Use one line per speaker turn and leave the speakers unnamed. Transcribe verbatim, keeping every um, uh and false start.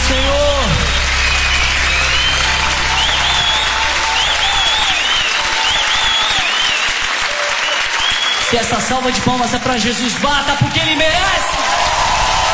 Senhor. Se essa salva de palmas é pra Jesus, bata porque Ele merece.